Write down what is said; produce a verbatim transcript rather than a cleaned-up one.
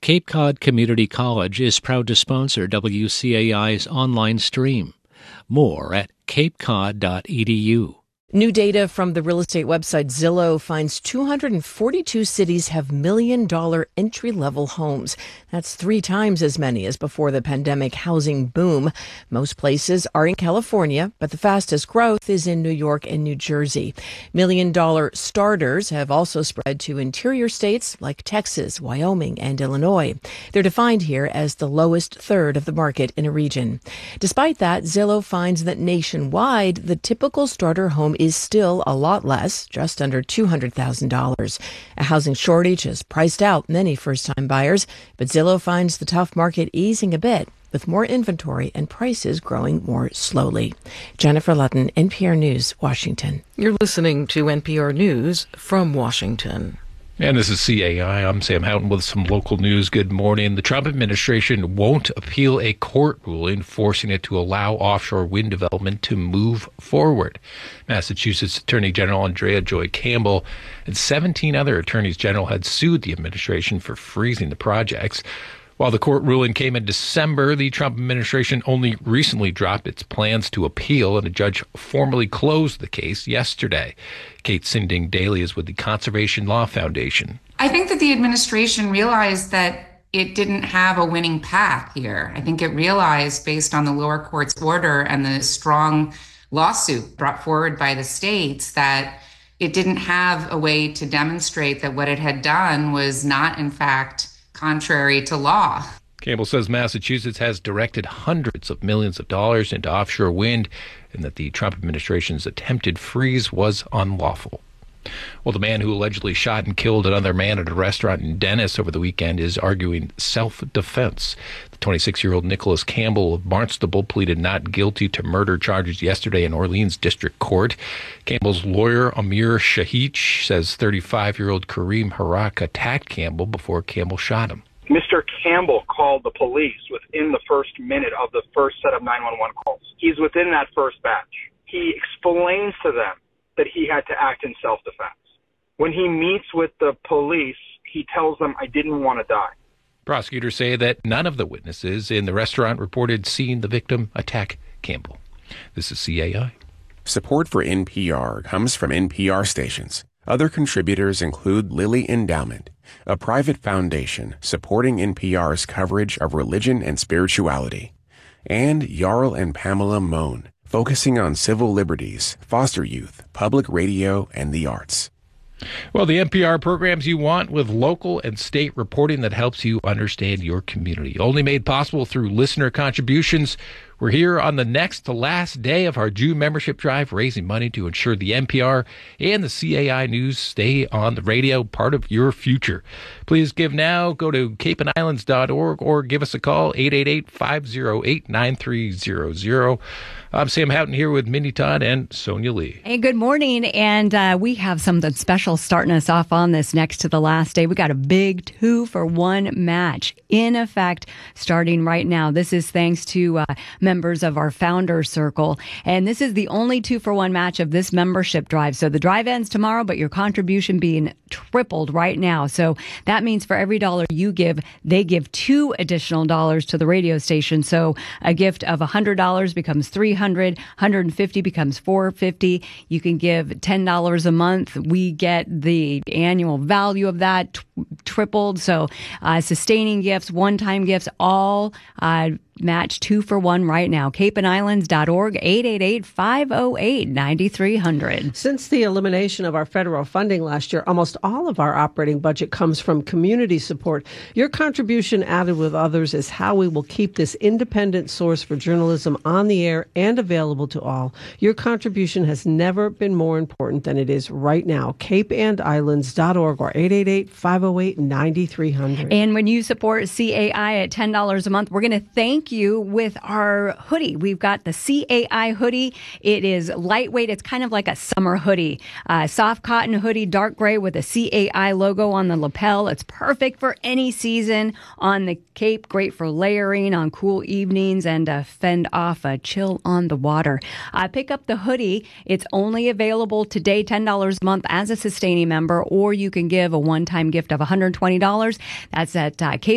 Cape Cod Community College is proud to sponsor W C A I's online stream. More at cape cod dot e d u. New data from the real estate website Zillow finds two hundred forty-two cities have million-dollar entry-level homes. That's three times as many as before the pandemic housing boom. Most places are in California, but the fastest growth is in New York and New Jersey. Million-dollar starters have also spread to interior states like Texas, Wyoming, and Illinois. They're defined here as the lowest third of the market in a region. Despite that, Zillow finds that nationwide, the typical starter home is still a lot less, just under two hundred thousand dollars. A housing shortage has priced out many first-time buyers, but Zillow finds the tough market easing a bit, with more inventory and prices growing more slowly. Jennifer Lutton, N P R News, Washington. You're listening to N P R News from Washington. And this is C A I. I'm Sam Houghton with some local news. Good morning. The Trump administration won't appeal a court ruling forcing it to allow offshore wind development to move forward. Massachusetts Attorney General Andrea Joy Campbell and seventeen other attorneys general had sued the administration for freezing the projects. While the court ruling came in December, the Trump administration only recently dropped its plans to appeal, and a judge formally closed the case yesterday. Kate Sinding Daly is with the Conservation Law Foundation. I think that the administration realized that it didn't have a winning path here. I think it realized, based on the lower court's order and the strong lawsuit brought forward by the states, that it didn't have a way to demonstrate that what it had done was not, in fact, contrary to law. Campbell says Massachusetts has directed hundreds of millions of dollars into offshore wind and that the Trump administration's attempted freeze was unlawful. Well, the man who allegedly shot and killed another man at a restaurant in Dennis over the weekend is arguing self-defense. The twenty-six-year-old Nicholas Campbell of Barnstable pleaded not guilty to murder charges yesterday in Orleans District Court. Campbell's lawyer, Amir Shahich, says thirty-five-year-old Kareem Harak attacked Campbell before Campbell shot him. Mister Campbell called the police within the first minute of the first set of nine one one calls. He's within that first batch. He explains to them that he had to act in self-defense. When he meets with the police, he tells them, I didn't want to die. Prosecutors say that none of the witnesses in the restaurant reported seeing the victim attack Campbell. This is C A I. Support for N P R comes from N P R stations. Other contributors include Lilly Endowment, a private foundation supporting N P R's coverage of religion and spirituality, and Jarl and Pamela Mohn, focusing on civil liberties, foster youth, public radio, and the arts. Well, the N P R programs you want with local and state reporting that helps you understand your community. Only made possible through listener contributions. We're here on the next to last day of our June membership drive, raising money to ensure the N P R and the C A I News stay on the radio, part of your future. Please give now. Go to cape and islands dot org or give us a call, eight eight eight, five oh eight, nine three zero zero. I'm Sam Houghton here with Mindy Todd and Sonia Lee. Hey, good morning. And uh, we have something special starting us off on this next to the last day. We got a big two for one match in effect starting right now. This is thanks to uh, members of our founder circle. And this is the only two for one match of this membership drive. So the drive ends tomorrow, but your contribution being tripled right now. So that means for every dollar you give, they give two additional dollars to the radio station. So a gift of one hundred dollars becomes three hundred dollars, one hundred fifty dollars becomes four hundred fifty dollars. You can give ten dollars a month. We get the annual value of that t- tripled. So uh, sustaining gifts, one-time gifts, all uh, match two for one right now. cape and islands dot org, eight eight eight, five oh eight, nine three hundred. Since the elimination of our federal funding last year, almost all of our operating budget comes from community support. Your contribution added with others is how we will keep this independent source for journalism on the air and available to all. Your contribution has never been more important than it is right now. cape and islands dot org or eight eight eight, five oh eight, nine three hundred. And when you support C A I at ten dollars a month, we're going to thank you with our hoodie. We've got the C A I hoodie. It is lightweight. It's kind of like a summer hoodie. Uh, soft cotton hoodie, dark gray with a C A I logo on the lapel. It's perfect for any season on the Cape. Great for layering on cool evenings and uh, fend off a chill on the water. Uh, pick up the hoodie. It's only available today, ten dollars a month as a sustaining member, or you can give a one-time gift of one hundred twenty dollars. That's at uh, Cape